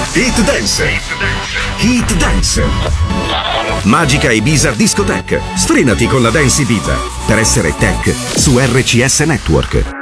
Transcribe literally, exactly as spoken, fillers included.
Hit Dance. Hit Dance. Magica Ibiza Discotheque. Sfrenati con la Dance Ibiza per essere tech su R C S Network.